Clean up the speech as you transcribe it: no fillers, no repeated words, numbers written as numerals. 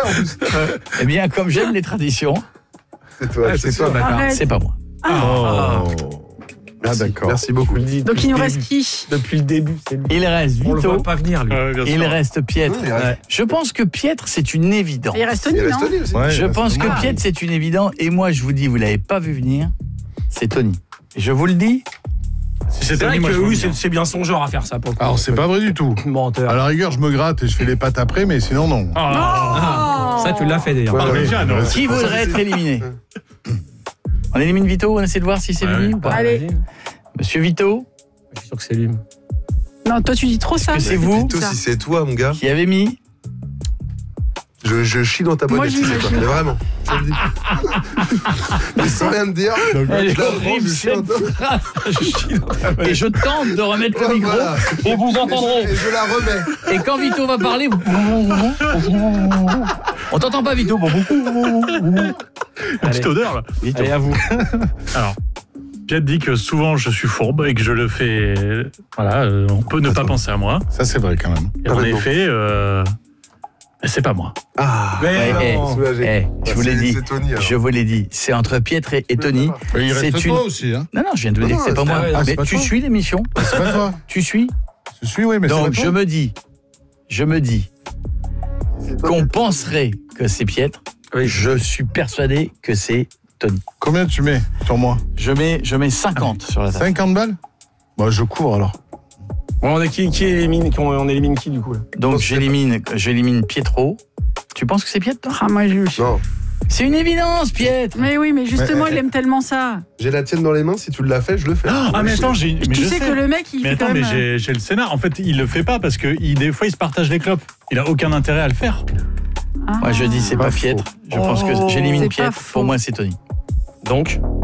en plus. Eh bien, comme j'aime les traditions, C'est toi, c'est toi, d'accord. Arrête. c'est pas moi. Merci, d'accord. Merci beaucoup. Donc il nous reste qui? Depuis le début, c'est lui. Il reste On le voit Vito, pas venir, lui. il reste Pietre. Il reste- Je pense que Pietre, c'est une évidence. Il reste Il Tony, reste non? Tony aussi. Ouais. Je pense que Pietre, c'est une évidence. Et moi, je vous dis, vous l'avez pas vu venir, c'est Tony. Je vous le dis, Si C'est vrai Tony, moi, que je veux oui, bien. c'est bien son genre à faire ça. Pour le coup. Alors, c'est pas vrai du tout. Menteur. À la rigueur, je me gratte et je fais les pattes après, mais sinon, non. Ah, ça, tu l'as fait d'ailleurs. Ouais, déjà, non. qui voudrait être éliminé? On élimine Vito, on essaie de voir si c'est lui ou pas. Allez. Monsieur Vito, Je suis sûr que c'est lui. Non, toi tu dis trop ça. que c'est vous Vito, si c'est toi, mon gars, qui avez mis je chie dans ta Moi, boîte. j'imagine. Mais vraiment. Je le dis. Mais sans rien me dire. Elle est je la prends, horrible, je chie dans cette ta- phrase. Et je tente de remettre le Ouais, micro voilà. et vous entendrez. Et je la remets. Et quand Vito va parler, on t'entend pas Vito. Une petite odeur, là. Vito. Allez, à vous. Alors, Piet dit que souvent je suis fourbe et que je le fais. Voilà, on peut ne pas penser à moi. Ça, c'est vrai quand même. Et en Complètement. effet, c'est pas moi. Ah, Mais Eh, non. soulagé. je vous l'ai C'est- dit. C'est Tony. alors. Je vous l'ai dit. C'est entre Pietre et Tony. Il C'est reste une- toi aussi, hein. Non, je viens de vous dire que c'est pas non, moi. ah ouais, non, Mais c'est pas tu toi. suis l'émission. C'est pas toi. Tu suis. Je suis, oui, mais c'est Donc pas toi. je me dis C'est toi. qu'on penserait que c'est Pietre. Oui. Je suis persuadé que c'est Tony. Combien tu mets sur moi? Je mets 50 sur la table. 50 balles? Bah, je cours alors. Bon, on est qui élimine, on élimine qui du coup là? Donc j'élimine Pietro. Tu penses que c'est Pietre, toi? Ah, moi, Non, C'est une évidence, Pietre. Mais oui, mais justement, Mais- il aime tellement ça. j'ai la tienne dans les mains. Si tu l'as fait, je le fais. Ah, mais attends, mais Tu je sais que le mec, il Mais fait attends, quand mais même. j'ai le Sénat. En fait, il le fait pas parce que des fois, il se partage les clopes. Il a aucun intérêt à le faire. Ah. Moi, je dis c'est pas Pas Pietre. faux. Je pense que j'élimine C'est pas Pietre. faux. Pour moi, c'est Tony. Donc,